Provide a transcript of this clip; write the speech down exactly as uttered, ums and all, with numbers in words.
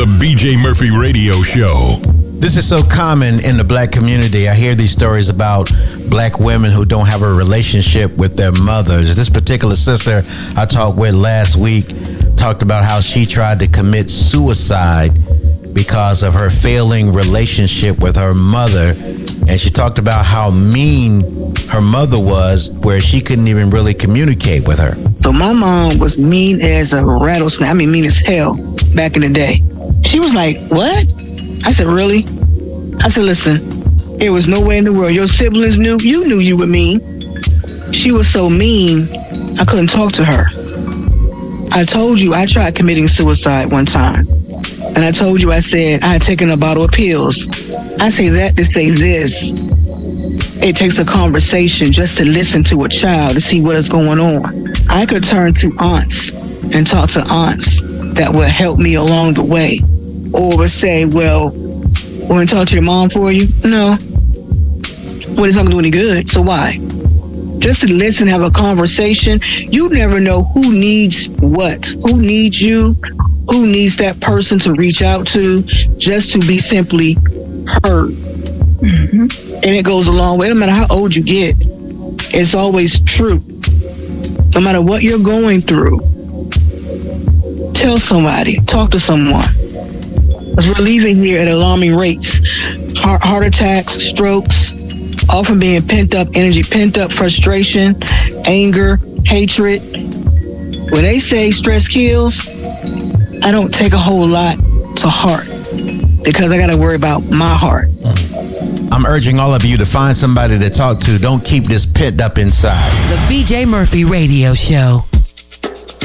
the B J Murphy Radio Show. This is so common in the black community. I hear these stories about black women who don't have a relationship with their mothers. This particular sister I talked with last week talked about how she tried to commit suicide because of her failing relationship with her mother. And she talked about how mean her mother was, where she couldn't even really communicate with her. So my mom was mean as a rattlesnake. I mean, mean as hell back in the day. She was like, what? I said, really? I said, listen, there was no way in the world. Your siblings knew, you knew you were mean. She was so mean, I couldn't talk to her. I told you I tried committing suicide one time. And I told you, I said, I had taken a bottle of pills. I say that to say this. It takes a conversation just to listen to a child to see what is going on. I could turn to aunts and talk to aunts that would help me along the way. Or would say, well, want to talk to your mom for you? No. Well, it's not going to do any good, so why? Just to listen, have a conversation. You never know who needs what, who needs you, who needs that person to reach out to, just to be simply heard. Mm-hmm. And it goes a long way. No matter how old you get, it's always true. No matter what you're going through, tell somebody, talk to someone. Because we're leaving here at alarming rates. Heart, heart attacks, strokes, often being pent up energy, pent up frustration, anger, hatred. When they say stress kills, I don't take a whole lot to heart because I got to worry about my heart. I'm urging all of you to find somebody to talk to. Don't keep this pent up inside. The B J Murphy Radio Show.